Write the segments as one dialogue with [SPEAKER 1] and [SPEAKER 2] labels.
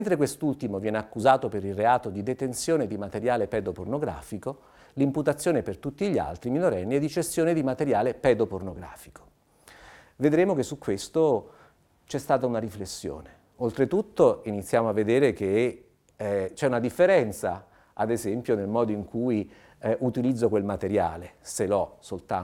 [SPEAKER 1] Mentre quest'ultimo viene accusato per il reato di detenzione di materiale pedopornografico, l'imputazione per tutti gli altri minorenni è di cessione di materiale pedopornografico. Vedremo che su questo c'è stata una riflessione. Oltretutto iniziamo a vedere che c'è una differenza, ad esempio, nel modo in cui utilizzo quel materiale, se l'ho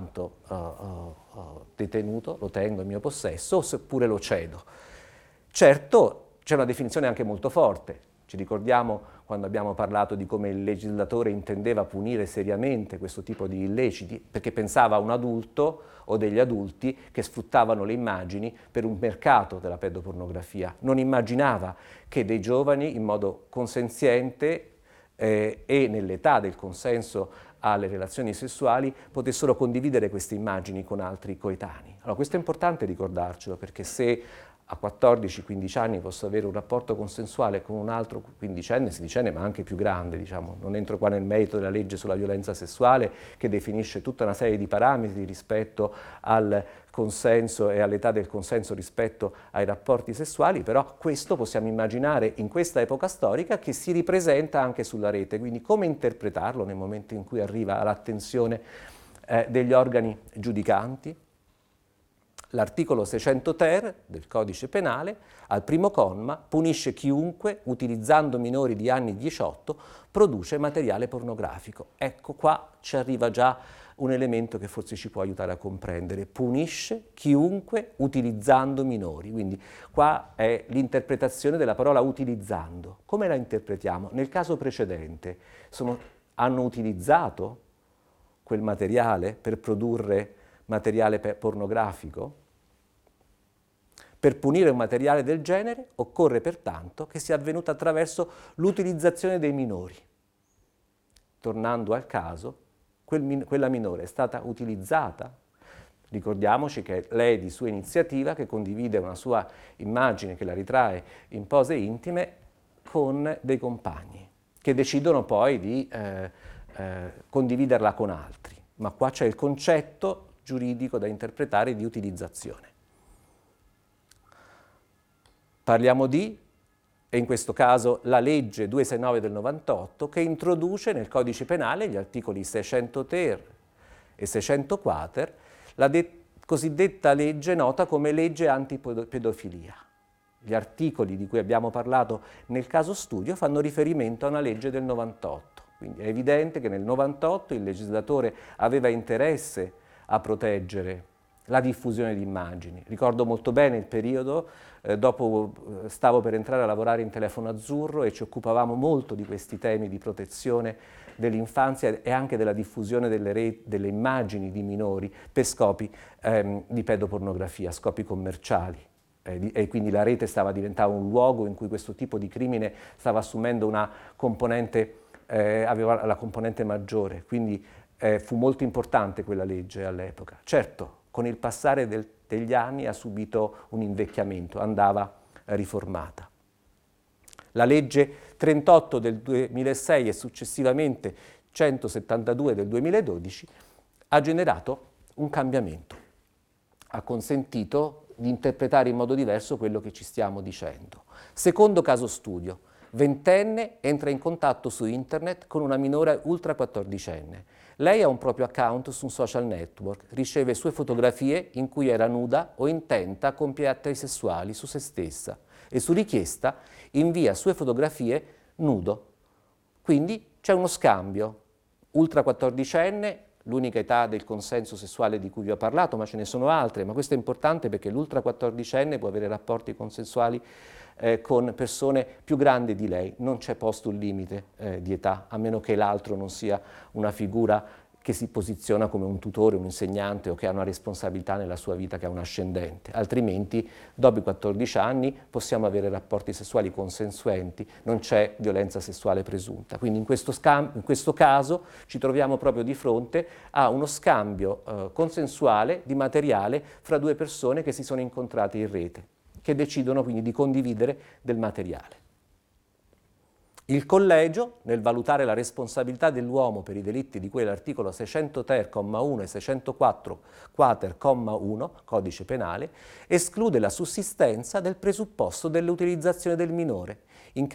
[SPEAKER 1] soltanto detenuto, lo tengo in mio possesso, oppure lo cedo. Certo, c'è una definizione anche molto forte. Ci ricordiamo quando abbiamo parlato di come il legislatore intendeva punire seriamente questo tipo di illeciti, perché pensava a un adulto o degli adulti che sfruttavano le immagini per un mercato della pedopornografia. Non immaginava che dei giovani in modo consenziente e nell'età del consenso alle relazioni sessuali potessero condividere queste immagini con altri coetanei. Allora, questo è importante ricordarcelo, perché se a 14-15 anni posso avere un rapporto consensuale con un altro quindicenne, sedicenne, ma anche più grande, diciamo. Non entro qua nel merito della legge sulla violenza sessuale, che definisce tutta una serie di parametri rispetto al consenso e all'età del consenso rispetto ai rapporti sessuali, però questo possiamo immaginare in questa epoca storica che si ripresenta anche sulla rete, quindi come interpretarlo nel momento in cui arriva all'attenzione degli organi giudicanti. L'articolo 600 ter del Codice Penale, al primo comma, punisce chiunque, utilizzando minori di anni 18, produce materiale pornografico. Ecco, qua ci arriva già un elemento che forse ci può aiutare a comprendere. Punisce chiunque utilizzando minori. Quindi qua è l'interpretazione della parola utilizzando. Come la interpretiamo? Nel caso precedente hanno utilizzato quel materiale per produrre materiale pornografico? Per punire un materiale del genere occorre pertanto che sia avvenuta attraverso l'utilizzazione dei minori. Tornando al caso, quella minore è stata utilizzata. Ricordiamoci che è lei di sua iniziativa che condivide una sua immagine, che la ritrae in pose intime con dei compagni, che decidono poi di condividerla con altri. Ma qua c'è il concetto giuridico da interpretare di utilizzazione. Parliamo di, e in questo caso, la legge 269 del 98, che introduce nel Codice Penale gli articoli 600 ter e 600 quater, la cosiddetta legge nota come legge antipedofilia. Gli articoli di cui abbiamo parlato nel caso studio fanno riferimento a una legge del 98. Quindi è evidente che nel 98 il legislatore aveva interesse a proteggere la diffusione di immagini. Ricordo molto bene il periodo, dopo stavo per entrare a lavorare in Telefono Azzurro e ci occupavamo molto di questi temi di protezione dell'infanzia e anche della diffusione delle immagini di minori per scopi di pedopornografia, scopi commerciali. E quindi la rete stava diventando un luogo in cui questo tipo di crimine stava assumendo una componente, aveva la componente maggiore, quindi fu molto importante quella legge all'epoca. Certo, con il passare degli anni ha subito un invecchiamento, andava riformata. La legge 38 del 2006 e successivamente 172 del 2012 ha generato un cambiamento, ha consentito di interpretare in modo diverso quello che ci stiamo dicendo. Secondo caso studio, ventenne entra in contatto su internet con una minore ultra 14enne. Lei ha un proprio account su un social network, riceve sue fotografie in cui era nuda o intenta a compiere atti sessuali su se stessa e su richiesta invia sue fotografie nudo. Quindi c'è uno scambio. Ultra 14enne, l'unica età del consenso sessuale di cui vi ho parlato, ma ce ne sono altre, ma questo è importante perché l'ultra 14enne può avere rapporti consensuali con persone più grandi di lei, non c'è posto un limite di età, a meno che l'altro non sia una figura che si posiziona come un tutore, un insegnante o che ha una responsabilità nella sua vita che ha un ascendente, altrimenti dopo i 14 anni possiamo avere rapporti sessuali consensuenti, non c'è violenza sessuale presunta. Quindi in questo caso ci troviamo proprio di fronte a uno scambio consensuale di materiale fra due persone che si sono incontrate in rete, che decidono quindi di condividere del materiale. Il collegio, nel valutare la responsabilità dell'uomo per i delitti di cui l'articolo 600 ter, comma 1 e 604 quater, comma 1, codice penale, esclude la sussistenza del presupposto dell'utilizzazione del minore,